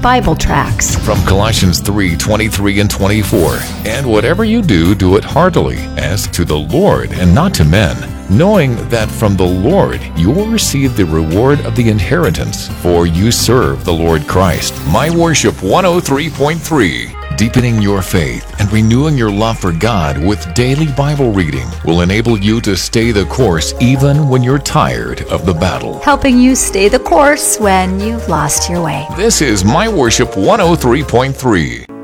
Bible tracts. From Colossians 3:23 and 24. And whatever you do, do it heartily, as to the Lord and not to men, knowing that from the Lord you will receive the reward of the inheritance, for you serve the Lord Christ. My Worship 103.3. Deepening your faith and renewing your love for God with daily Bible reading will enable you to stay the course even when you're tired of the battle. Helping you stay the course when you've lost your way. This is My Worship 103.3.